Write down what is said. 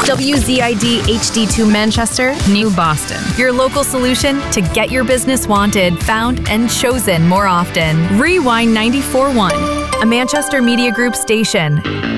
WZID HD2 Manchester, New Boston. your local solution to get your business wanted, found, and chosen more often. Rewind 94.1, a Manchester Media Group station.